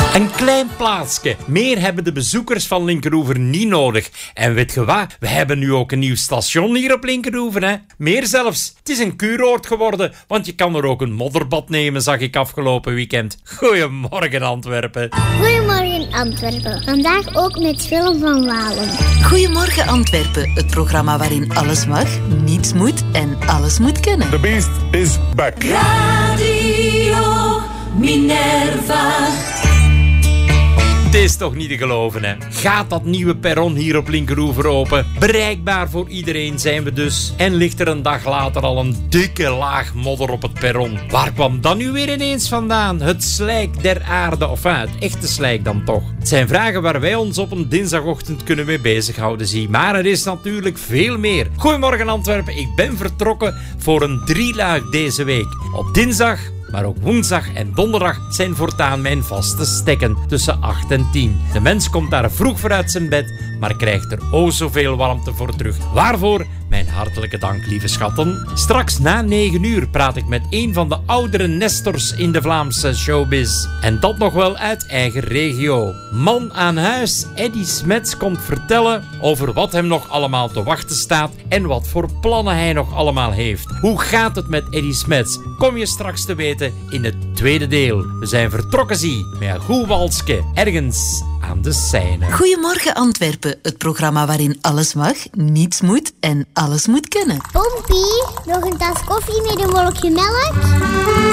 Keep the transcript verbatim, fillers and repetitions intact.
Een klein plaatsje. Meer hebben de bezoekers van Linkeroever niet nodig. En weet je wat? We hebben nu ook een nieuw station hier op Linkeroever, hè? Meer zelfs. Het is een kuuroord geworden, want je kan er ook een modderbad nemen, zag ik afgelopen weekend. Goedemorgen, Antwerpen. Goedemorgen, Antwerpen. Vandaag ook met Willem van Walen. Goedemorgen, Antwerpen. Het programma waarin alles mag, niets moet en alles moet kunnen. The Beast is back. Radio Minerva. Het is toch niet te geloven, hè? Gaat dat nieuwe perron hier op Linkeroever open? Bereikbaar voor iedereen zijn we dus. En ligt er een dag later al een dikke laag modder op het perron. Waar kwam dat nu weer ineens vandaan? Het slijk der aarde, of ah, het echte slijk dan toch? Het zijn vragen waar wij ons op een dinsdagochtend kunnen mee bezighouden, zie. Maar er is natuurlijk veel meer. Goedemorgen, Antwerpen. Ik ben vertrokken voor een drieluik deze week. Op dinsdag, maar ook woensdag en donderdag zijn voortaan mijn vaste stekken tussen acht en tien. De mens komt daar vroeg voor uit zijn bed, maar krijgt er o zoveel warmte voor terug. Waarvoor mijn hartelijke dank, lieve schatten. Straks na negen uur praat ik met een van de oudere nestors in de Vlaamse showbiz. En dat nog wel uit eigen regio. Man aan huis, Eddy Smets, komt vertellen over wat hem nog allemaal te wachten staat en wat voor plannen hij nog allemaal heeft. Hoe gaat het met Eddy Smets? Kom je straks te weten in het tweede deel. We zijn vertrokken, zie, met een goed walsje ergens aan de Seine. Goedemorgen, Antwerpen. Het programma waarin alles mag, niets moet en alles moet kunnen. Pompie, nog een tas koffie met een wolkje melk?